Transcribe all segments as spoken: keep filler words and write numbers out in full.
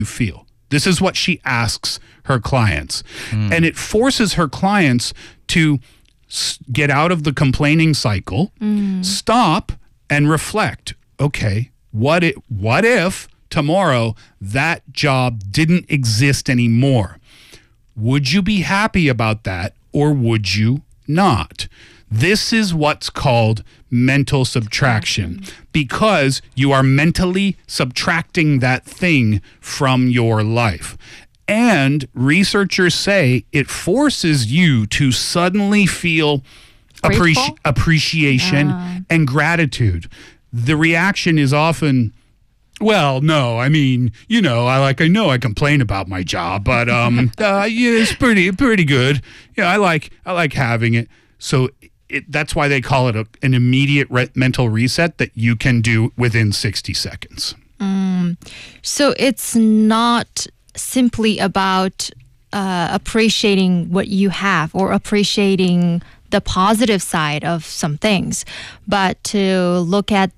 you feel. This is what she asks her clients. Mm. And it forces her clients to s- get out of the complaining cycle, mm. stop and reflect. Okay, what if, what if tomorrow that job didn't exist anymore? Would you be happy about that or would you not? This is what's called mental subtraction because you are mentally subtracting that thing from your life. And researchers say it forces you to suddenly feel appreci- appreciation uh. and gratitude. The reaction is often, well, no, I mean, you know, I like, I know I complain about my job, but um, uh, yeah, it's pretty, pretty good. Yeah, I like, I like having it. So it, that's why they call it a, an immediate re- mental reset that you can do within sixty seconds. Mm. So it's not simply about uh, appreciating what you have or appreciating the positive side of some things, but to look at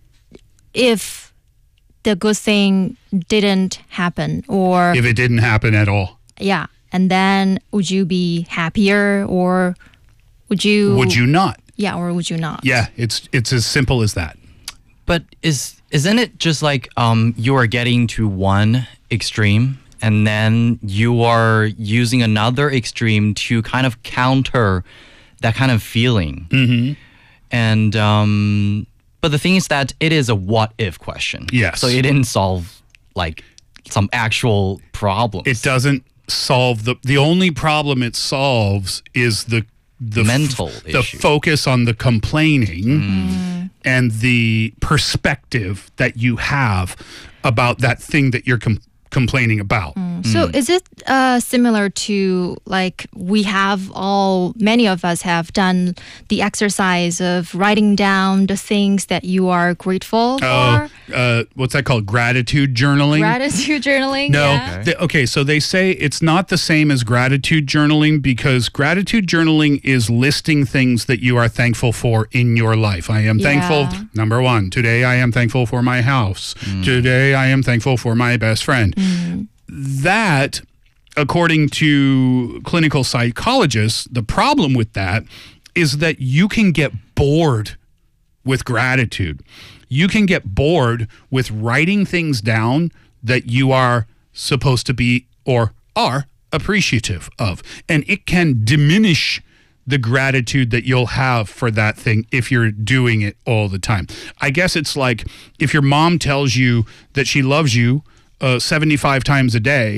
if the good thing didn't happen or if it didn't happen at all. Yeah. And then would you be happier or would you Would you not? Yeah, or would you not? Yeah, it's it's as simple as that. But is isn't it just like um you are getting to one extreme and then you are using another extreme to kind of counter that kind of feeling? Mm-hmm. And um but the thing is that it is a what if question. Yes. So it didn't solve like some actual problems. It doesn't solve the the only problem it solves is the the mental f- issue. The focus on the complaining Mm. and the perspective that you have about that thing that you're com- complaining about. Mm. So is it uh, similar to like we have all, many of us have done the exercise of writing down the things that you are grateful Oh, for? uh, what's that called? Gratitude journaling? Gratitude journaling? No. Yeah. Okay. okay, so they say it's not the same as gratitude journaling because gratitude journaling is listing things that you are thankful for in your life. I am Yeah. thankful, number one, today I am thankful for my house. Mm. Today I am thankful for my best friend. Mm. That, according to clinical psychologists, the problem with that is that you can get bored with gratitude. You can get bored with writing things down that you are supposed to be or are appreciative of. And it can diminish the gratitude that you'll have for that thing if you're doing it all the time. I guess it's like if your mom tells you that she loves you uh, seventy-five times a day,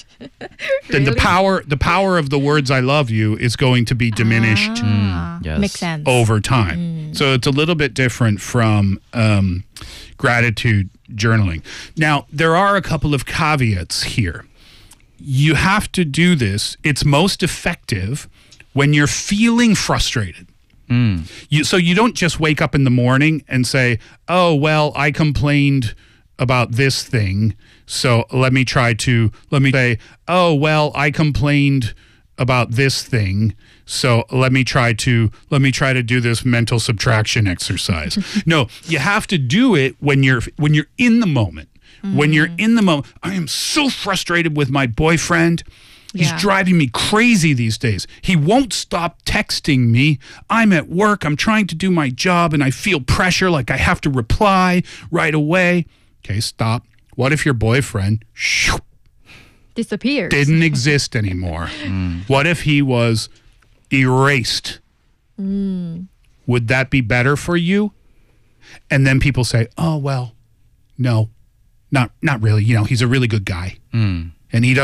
then the power the power of the words I love you is going to be diminished Ah, Mm, yes. makes sense. over time. Mm. So it's a little bit different from um, gratitude journaling. Now, there are a couple of caveats here. You have to do this. It's most effective when you're feeling frustrated. Mm. You, so you don't just wake up in the morning and say, oh, well, I complained about this thing. So let me try to, let me say, oh, well, I complained about this thing. So let me try to, let me try to do this mental subtraction exercise. No, you have to do it when you're, when you're in the moment. Mm-hmm. When you're in the moment, I am so frustrated with my boyfriend. He's Yeah. driving me crazy these days. He won't stop texting me. I'm at work. I'm trying to do my job and I feel pressure like I have to reply right away. Okay, stop. What if your boyfriend shoo, Disappears. didn't exist anymore? Mm. What if he was erased? Mm. Would that be better for you? And then people say, oh, well, no, not not really. You know, he's a really good guy. Mm. And he doesn't.